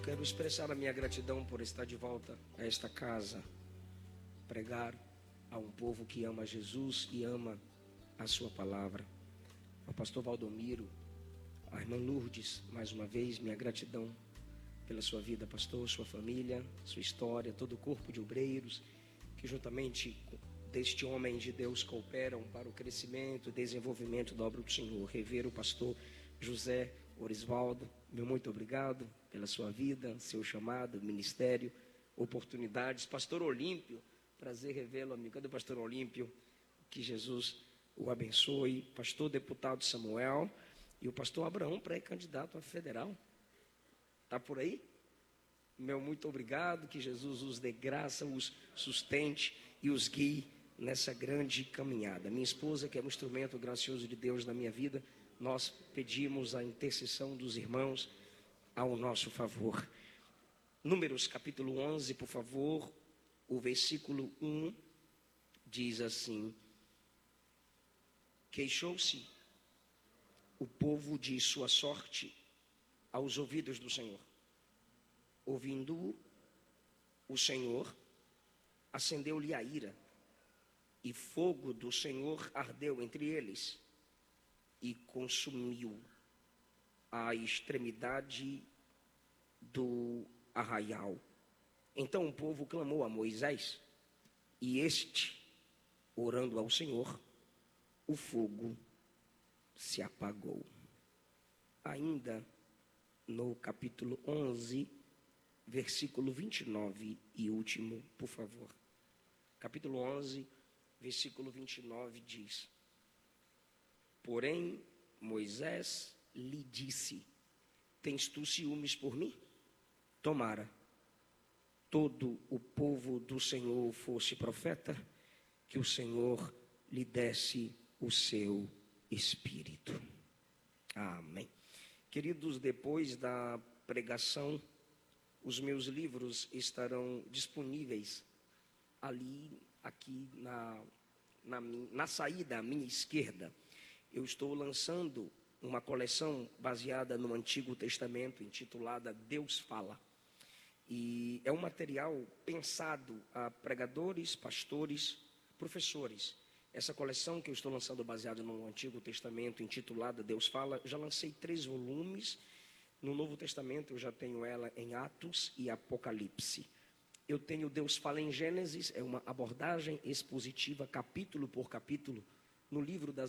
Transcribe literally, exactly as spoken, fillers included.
quero expressar a minha gratidão por estar de volta a esta casa, pregar a um povo que ama Jesus e ama a sua palavra. Ao pastor Valdomiro, a irmã Lourdes, mais uma vez, minha gratidão pela sua vida, pastor, sua família, sua história, todo o corpo de obreiros que juntamente deste homem de Deus cooperam para o crescimento e desenvolvimento da obra do Senhor. Rever o pastor José Orisvaldo, meu muito obrigado pela sua vida, seu chamado, ministério, oportunidades. Pastor Olímpio, prazer revê-lo, amigo. Cadê o pastor Olímpio? Que Jesus o abençoe. Pastor deputado Samuel e o pastor Abraão, pré-candidato a federal. Está por aí? Meu muito obrigado, que Jesus os dê graça, os sustente e os guie nessa grande caminhada. Minha esposa, que é um instrumento gracioso de Deus na minha vida, nós pedimos a intercessão dos irmãos ao nosso favor. Números capítulo onze, por favor, o versículo um diz assim: queixou-se o povo de sua sorte aos ouvidos do Senhor. Ouvindo-o, o Senhor acendeu-lhe a ira, e fogo do Senhor ardeu entre eles, e consumiu a extremidade do arraial. Então o povo clamou a Moisés, e este, orando ao Senhor, o fogo se apagou. Ainda no capítulo onze, versículo vinte e nove e último, por favor. Capítulo onze, versículo vinte e nove diz: porém, Moisés lhe disse: tens tu ciúmes por mim? Tomara todo o povo do Senhor fosse profeta, que o Senhor lhe desse o seu espírito. Amém. Queridos, depois da pregação, os meus livros estarão disponíveis ali, aqui na, na, na saída à minha esquerda. Eu estou lançando uma coleção baseada no Antigo Testamento, intitulada Deus Fala. E é um material pensado a pregadores, pastores, professores. Essa coleção que eu estou lançando baseada no Antigo Testamento, intitulada Deus Fala, já lancei três volumes. No Novo Testamento eu já tenho ela em Atos e Apocalipse. Eu tenho Deus Fala em Gênesis, é uma abordagem expositiva, capítulo por capítulo, no livro das